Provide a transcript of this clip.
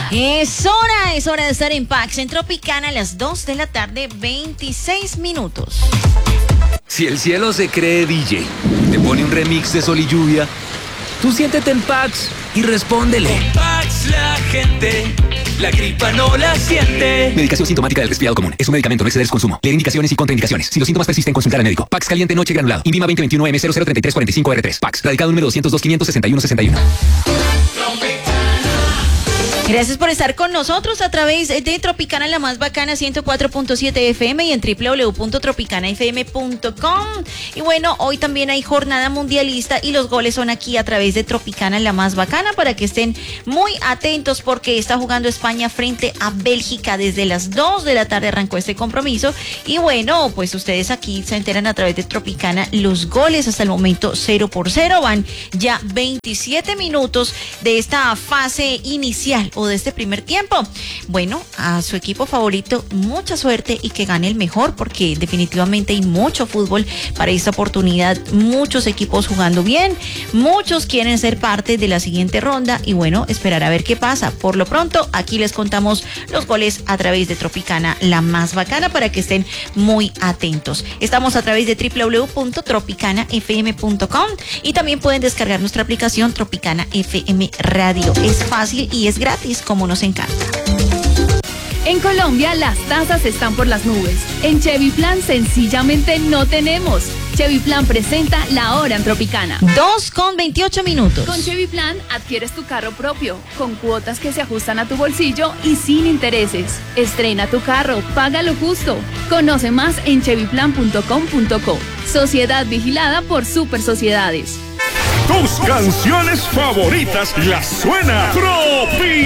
Es hora de estar en Pax en Tropicana a las 2 de la tarde, 26 minutos. Si el cielo se cree DJ, te pone un remix de Sol y Lluvia, tú siéntete en Pax y respóndele. Con Pax la gente, la gripa no la siente. Medicación sintomática del resfriado común. Es un medicamento, no exceder su consumo. Leer indicaciones y contraindicaciones. Si los síntomas persisten, consultar al médico. Pax caliente noche granulado. Invima 2021M003345R3. Pax. Radicado número 202-561-61. Gracias por estar con nosotros a través de Tropicana, la más bacana, 104.7 FM y en www.tropicanafm.com. Y bueno, hoy también hay jornada mundialista y los goles son aquí a través de Tropicana, la más bacana, para que estén muy atentos porque está jugando España frente a Bélgica. Desde las 2 de la tarde arrancó este compromiso y bueno, pues ustedes aquí se enteran a través de Tropicana los goles hasta el momento 0-0. Van ya 27 minutos de esta fase inicial de este primer tiempo. Bueno, a su equipo favorito mucha suerte y que gane el mejor, porque definitivamente hay mucho fútbol para esta oportunidad, muchos equipos jugando bien, muchos quieren ser parte de la siguiente ronda y bueno, esperar a ver qué pasa. Por lo pronto, aquí les contamos los goles a través de Tropicana, la más bacana, para que estén muy atentos. Estamos a través de www.tropicanafm.com y también pueden descargar nuestra aplicación Tropicana FM Radio. Es fácil y es gratis, como nos encanta. En Colombia las tasas están por las nubes. En Chevy Plan sencillamente no tenemos. Chevy Plan presenta La Hora en Tropicana. 2:28 minutos. Con Chevy Plan adquieres tu carro propio, con cuotas que se ajustan a tu bolsillo y sin intereses. Estrena tu carro, paga lo justo. Conoce más en chevyplan.com.co. Sociedad vigilada por Super Sociedades. Tus canciones favoritas las suena Tropicana.